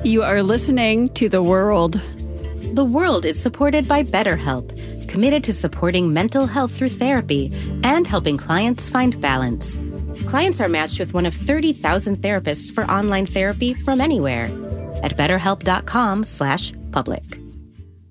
You are listening to The World. The World is supported by BetterHelp, committed to supporting mental health through therapy and helping clients find balance. Clients are matched with one of 30,000 therapists for online therapy from anywhere at betterhelp.com/public.